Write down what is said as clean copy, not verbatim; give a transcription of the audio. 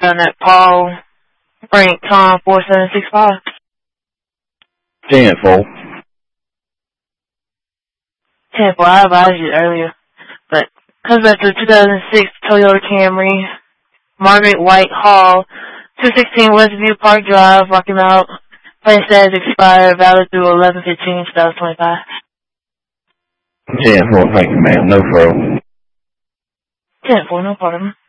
on that Paul Frank Tom 4765. 10-4. 10-4. I advised you earlier. But comes back to 2006 Toyota Camry, Margaret White Hall, 216 Westview Park Drive, Rocky Mount. Plan status expired, valid through 11/15/2025. 10-4, thank you, ma'am. No further. 10-4, no problem.